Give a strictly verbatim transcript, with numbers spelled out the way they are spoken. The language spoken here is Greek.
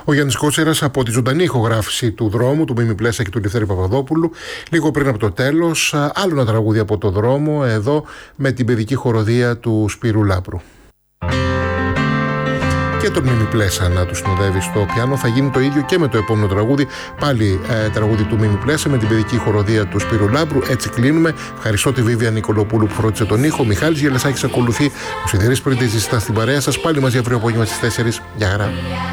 Ο Γιάννης Κότσιρας από τη ζωντανή ηχογράφηση του Δρόμου, του Μίμη Πλέσα και του Λευθέρη Παπαδόπουλου. Λίγο πριν από το τέλος, άλλο ένα τραγούδι από το Δρόμο, εδώ με την παιδική χοροδία του Σπύρου Λάπρου. Και τον Μίμη Πλέσα να του συνοδεύει στο πιάνο. Θα γίνει το ίδιο και με το επόμενο τραγούδι. Πάλι ε, τραγούδι του Μίμη Πλέσα με την παιδική χοροδία του Σπύρου Λάμπρου. Έτσι κλείνουμε. Ευχαριστώ τη Βίβια Νικολοπούλου που φρόντισε τον ήχο. Μιχάλης Γελασάκης ακολουθεί. Ο Σιδηρής Πρίτης ζητά στην παρέα σας. Πάλι μαζί αύριο απόγευμα στις τέσσερις. Γεια χαρά.